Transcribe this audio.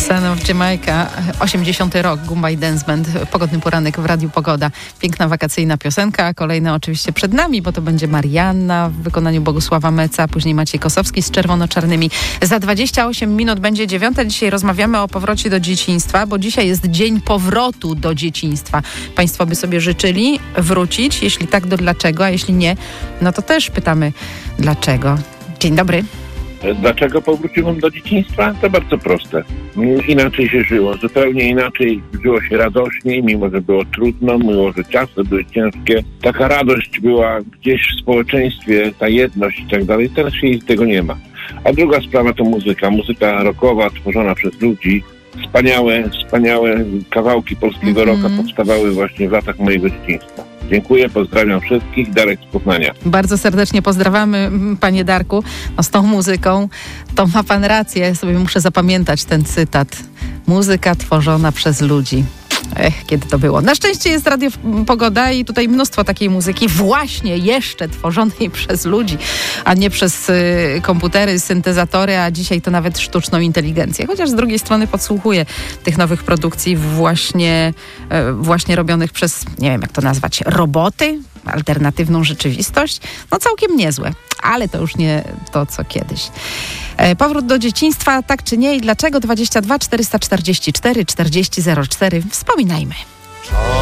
Son of Jamaica, 80. rok, Gumba i Dance Band, pogodny poranek w Radiu Pogoda. Piękna wakacyjna piosenka, kolejna oczywiście przed nami, bo to będzie Marianna w wykonaniu Bogusława Meca, później Maciej Kosowski z Czerwono-Czarnymi. Za 28 minut będzie 9. Dzisiaj rozmawiamy o powrocie do dzieciństwa, bo dzisiaj jest dzień powrotu do dzieciństwa. Państwo by sobie życzyli wrócić? Jeśli tak, to dlaczego? A jeśli nie, no to też pytamy dlaczego. Dzień dobry. Dlaczego powróciłem do dzieciństwa? To bardzo proste. Inaczej się żyło, zupełnie inaczej żyło się radośniej, mimo że było trudno, mimo że czasy były ciężkie. Taka radość była gdzieś w społeczeństwie, ta jedność i tak dalej. Teraz się tego nie ma. A druga sprawa to muzyka. Muzyka rockowa tworzona przez ludzi. Wspaniałe kawałki polskiego rocka powstawały właśnie w latach mojego dzieciństwa. Dziękuję, pozdrawiam wszystkich. Darek z Poznania. Bardzo serdecznie pozdrawiamy, panie Darku. No, z tą muzyką to ma pan rację. Sobie muszę zapamiętać ten cytat. Muzyka tworzona przez ludzi. Kiedy to było? Na szczęście jest Radio Pogoda i tutaj mnóstwo takiej muzyki właśnie jeszcze tworzonej przez ludzi, a nie przez komputery, syntezatory, a dzisiaj to nawet sztuczną inteligencję. Chociaż z drugiej strony podsłuchuję tych nowych produkcji właśnie robionych przez, nie wiem jak to nazwać, roboty, alternatywną rzeczywistość. No całkiem niezłe, ale to już nie to, co kiedyś. Powrót do dzieciństwa, tak czy nie i dlaczego? 22 444 40 04. Wspominajmy.